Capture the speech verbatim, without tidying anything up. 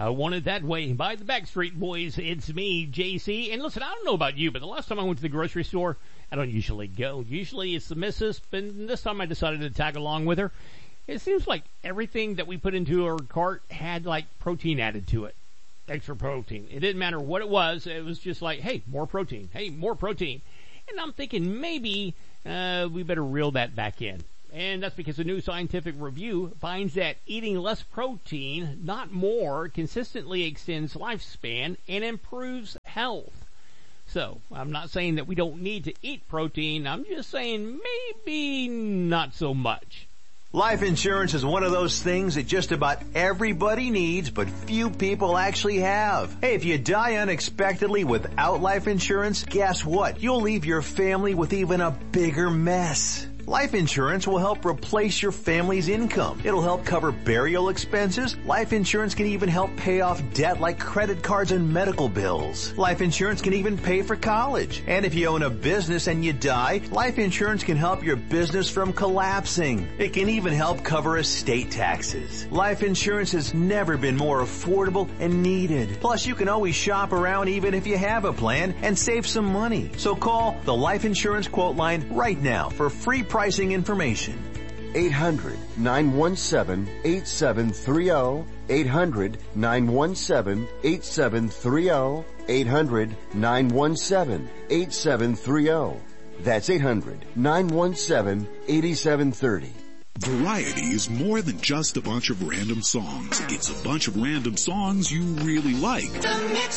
I Want It That Way by the Backstreet Boys. It's me, J C. And listen, I don't know about you, but the last time I went to the grocery store, I don't usually go. Usually it's the missus, but this time I decided to tag along with her. It seems like everything that we put into our cart had like protein added to it. Extra protein. It didn't matter what it was. It was just like, hey, more protein. Hey, more protein. And I'm thinking maybe uh we better reel that back in. And that's because a new scientific review finds that eating less protein, not more, consistently extends lifespan and improves health. So, I'm not saying that we don't need to eat protein. I'm just saying maybe not so much. Life insurance is one of those things that just about everybody needs, but few people actually have. Hey, if you die unexpectedly without life insurance, guess what? You'll leave your family with even a bigger mess. Life insurance will help replace your family's income. It'll help cover burial expenses. Life insurance can even help pay off debt like credit cards and medical bills. Life insurance can even pay for college. And if you own a business and you die, life insurance can help your business from collapsing. It can even help cover estate taxes. Life insurance has never been more affordable and needed. Plus, you can always shop around even if you have a plan and save some money. So call the Life Insurance Quote Line right now for free pricing information. eight hundred, nine one seven, eight seven three zero. eight hundred, nine one seven, eight seven three zero. eight hundred, nine one seven, eight seven three zero. That's eight hundred, nine one seven, eight seven three zero. Variety is more than just a bunch of random songs. It's a bunch of random songs you really like.